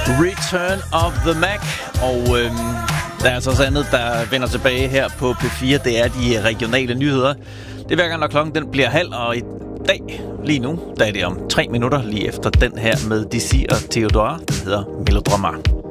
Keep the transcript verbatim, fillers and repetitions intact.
Return of the Mac. Og øhm, der er altså også andet, der vender tilbage her på P fire. Det er de regionale nyheder. Det er hver gang, når klokken den bliver halv, og i dag, lige nu, der er det om tre minutter lige efter den her med Dizzy og Theodora. Den hedder Melodrama.